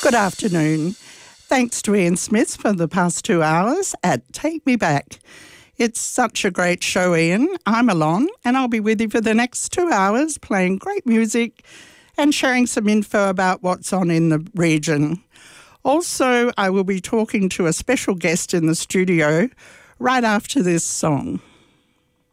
Good afternoon. Thanks to Ian Smith for the past 2 hours at Take Me Back. It's such a great show, Ian. I'm Alon, and I'll be with you for the next 2 hours playing great music and sharing some info about what's on in the region. Also, I will be talking to a special guest in the studio right after this song.